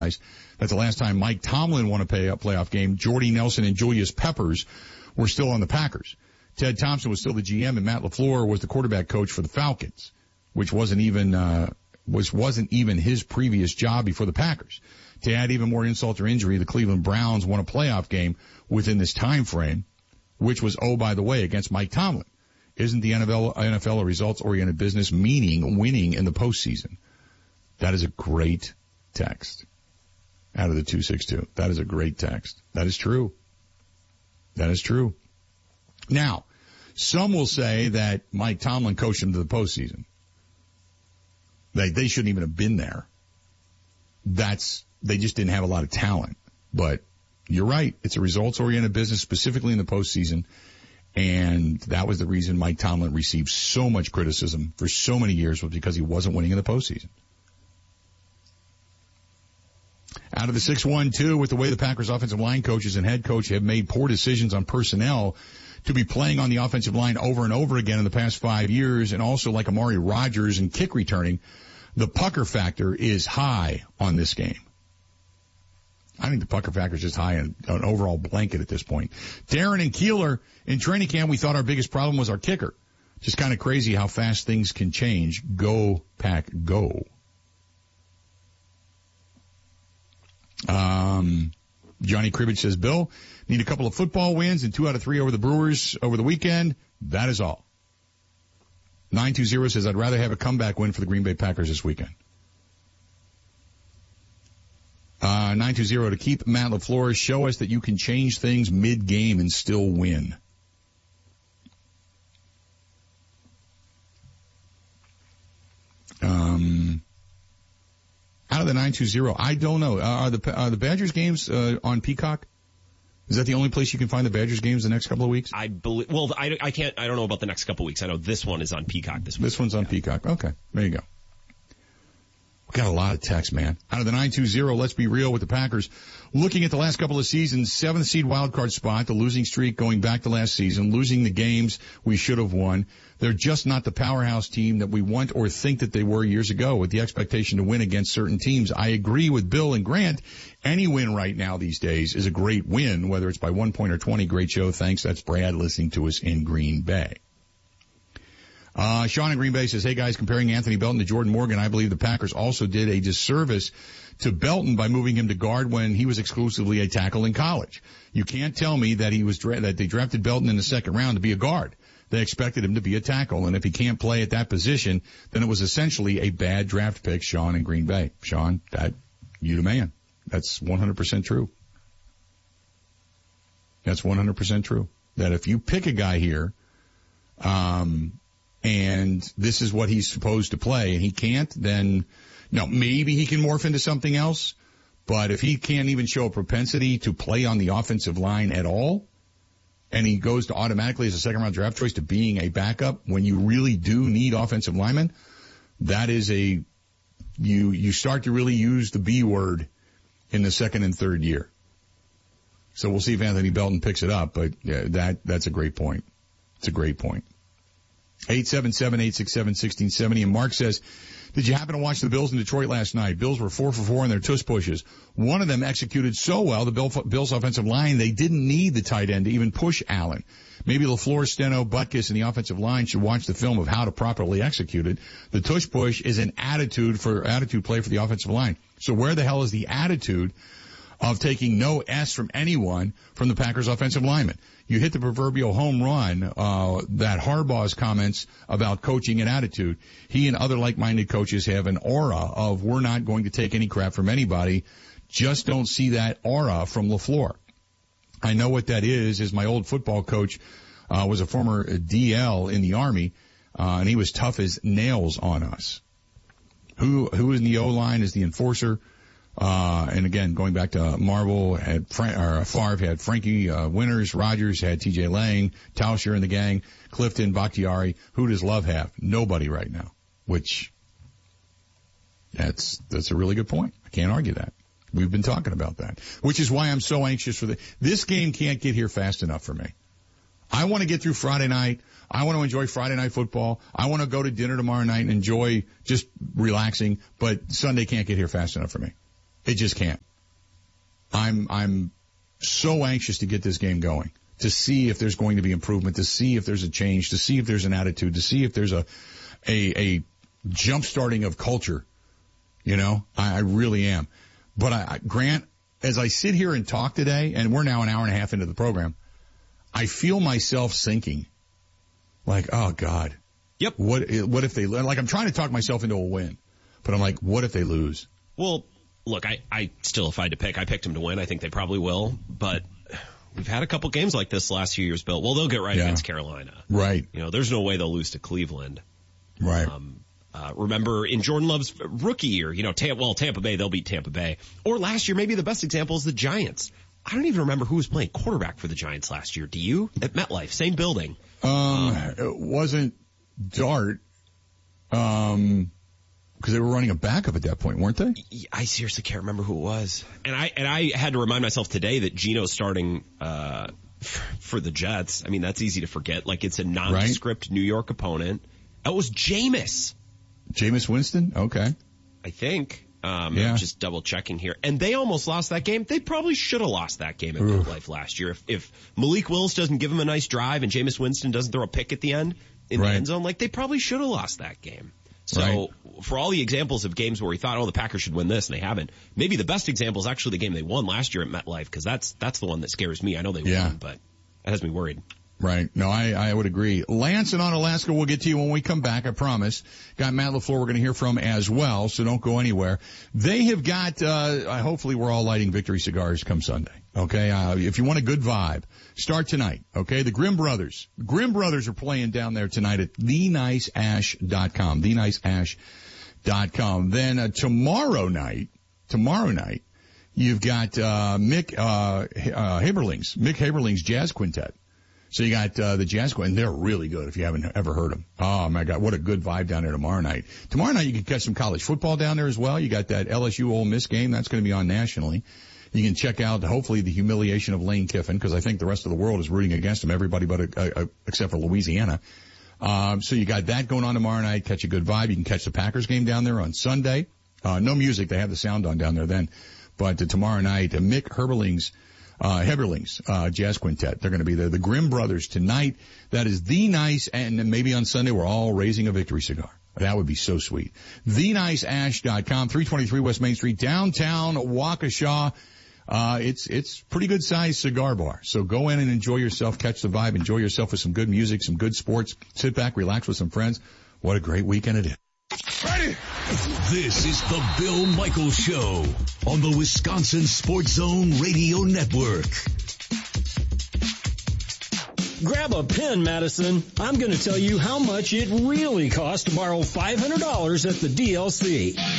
That's the last time Mike Tomlin won a playoff game. Jordy Nelson and Julius Peppers were still on the Packers. Ted Thompson was still the GM, and Matt LaFleur was the quarterback coach for the Falcons, which wasn't even his previous job before the Packers. To add even more insult or injury, the Cleveland Browns won a playoff game within this time frame, which was, oh, by the way, against Mike Tomlin. Isn't the NFL a results-oriented business, meaning winning in the postseason? That is a great text out of the 262. That is a great text. That is true. That is true. Now, some will say that Mike Tomlin coached him to the postseason. They shouldn't even have been there. They just didn't have a lot of talent. But you're right. It's a results-oriented business, specifically in the postseason. And that was the reason Mike Tomlin received so much criticism for so many years, was because he wasn't winning in the postseason. Out of the 6-1-2, with the way the Packers offensive line coaches and head coach have made poor decisions on personnel to be playing on the offensive line over and over again in the past 5 years, and also like Amari Rodgers and kick returning, the pucker factor is high on this game. I think the pucker factor is just high on an overall blanket at this point. Darren and Keeler, in training camp, we thought our biggest problem was our kicker. Just kind of crazy how fast things can change. Go, Pack, go. Johnny Cribbage says, Bill, need a couple of football wins and 2 out of 3 over the Brewers over the weekend. That is all. 920 says, I'd rather have a comeback win for the Green Bay Packers this weekend. 920, to keep Matt LaFleur, show us that you can change things mid-game and still win. Out of the 920, I don't know. Are the Badgers games on Peacock? Is that the only place you can find the Badgers games the next couple of weeks? I believe. Well, I don't know about the next couple of weeks. I know this one is on Peacock this week. This one's on Peacock. Okay, there you go. We got a lot of text, man. Out of the 920, let's be real with the Packers. Looking at the last couple of seasons, 7th seed wildcard spot, the losing streak going back to last season, losing the games we should have won. They're just not the powerhouse team that we want or think that they were years ago, with the expectation to win against certain teams. I agree with Bill and Grant. Any win right now these days is a great win, whether it's by 1 point or 20. Great show. Thanks. That's Brad listening to us in Green Bay. Sean in Green Bay says, hey guys, comparing Anthony Belton to Jordan Morgan, I believe the Packers also did a disservice to Belton by moving him to guard when he was exclusively a tackle in college. You can't tell me that that they drafted Belton in the second round to be a guard. They expected him to be a tackle, and if he can't play at that position, then it was essentially a bad draft pick. Sean in Green Bay. Sean, you the man. That's 100% true. That's 100% true. That if you pick a guy here, and this is what he's supposed to play, and he can't, then, no, maybe he can morph into something else, but if he can't even show a propensity to play on the offensive line at all, and he goes to automatically as a second-round draft choice to being a backup when you really do need offensive linemen, that is you start to really use the B word in the second and third year. So we'll see if Anthony Belton picks it up, but yeah, that's a great point. It's a great point. 877-867-1670. And Mark says, did you happen to watch the Bills in Detroit last night? Bills were 4 for 4 in their tush pushes. One of them executed so well, the Bills offensive line, they didn't need the tight end to even push Allen. Maybe LaFleur, Steno, Butkus, and the offensive line should watch the film of how to properly execute it. The tush push is an attitude play for the offensive line. So where the hell is the attitude of taking no S from anyone from the Packers offensive linemen? You hit the proverbial home run, that Harbaugh's comments about coaching and attitude. He and other like-minded coaches have an aura of we're not going to take any crap from anybody. Just don't see that aura from LaFleur. I know what that is my old football coach, was a former DL in the Army, and he was tough as nails on us. Who in the O-line is the enforcer? And again, going back to Marvel, Favre had Frankie Winters, Rodgers had TJ Lang, Tauscher in the gang, Clifton, Bakhtiari. Who does Love have? Nobody right now. Which, that's a really good point. I can't argue that. We've been talking about that. Which is why I'm so anxious for this game can't get here fast enough for me. I want to get through Friday night. I want to enjoy Friday night football. I want to go to dinner tomorrow night and enjoy just relaxing, but Sunday can't get here fast enough for me. It just can't. I'm so anxious to get this game going, to see if there's going to be improvement, to see if there's a change, to see if there's an attitude, to see if there's a jump starting of culture. You know, I really am. But Grant, as I sit here and talk today, and we're now an hour and a half into the program, I feel myself sinking. Like, oh God. Yep. What if they, like, I'm trying to talk myself into a win, but I'm like, what if they lose? Well, look, I still, if I had to pick, I picked them to win. I think they probably will, but we've had a couple games like this the last few years, Bill. Well, they'll get right against Carolina. Right. You know, there's no way they'll lose to Cleveland. Right. Remember in Jordan Love's rookie year, you know, Tampa Bay, they'll beat Tampa Bay. Or last year, maybe the best example is the Giants. I don't even remember who was playing quarterback for the Giants last year. Do you? At MetLife, same building. It wasn't Dart, because they were running a backup at that point, weren't they? I seriously can't remember who it was. And I had to remind myself today that Geno's starting, for the Jets. I mean, that's easy to forget. Like, it's a nondescript New York opponent. It was Jameis. Jameis Winston? Okay. I think. I'm just double checking here. And they almost lost that game. They probably should have lost that game at MetLife last year. If Malik Willis doesn't give him a nice drive and Jameis Winston doesn't throw a pick at the end in the end zone, like, they probably should have lost that game. So for all the examples of games where we thought, oh, the Packers should win this, and they haven't, maybe the best example is actually the game they won last year at MetLife, because that's the one that scares me. I know they won, but that has me worried. Right. No, I would agree. Lance and Onalaska, we'll get to you when we come back, I promise. Got Matt LaFleur we're going to hear from as well, so don't go anywhere. They have got, hopefully we're all lighting Victory cigars come Sunday. Okay? If you want a good vibe, start tonight. Okay? The Grimm Brothers. Grimm Brothers are playing down there tonight at theniceash.com. Theniceash.com. Then, tomorrow night, you've got, Mick Haberling's Jazz Quintet. So you got the Jazz Quintet, and they're really good if you haven't ever heard them. Oh, my God, what a good vibe down there tomorrow night. Tomorrow night you can catch some college football down there as well. You got that LSU Ole Miss game. That's going to be on nationally. You can check out, hopefully, the humiliation of Lane Kiffin, because I think the rest of the world is rooting against him, everybody but except for Louisiana. So you got that going on tomorrow night. Catch a good vibe. You can catch the Packers game down there on Sunday. No music. They have the sound on down there then. But tomorrow night, Mick Haberling's Jazz Quintet. They're going to be there. The Grimm Brothers tonight. That is the nice, and then maybe on Sunday we're all raising a victory cigar. That would be so sweet. TheNiceAsh.com, 323 West Main Street, downtown Waukesha. It's pretty good sized cigar bar. So go in and enjoy yourself, catch the vibe, enjoy yourself with some good music, some good sports. Sit back, relax with some friends. What a great weekend it is. Ready? This is the Bill Michaels Show on the Wisconsin Sports Zone Radio Network. Grab a pen, Madison. I'm going to tell you how much it really costs to borrow $500 at the DLC.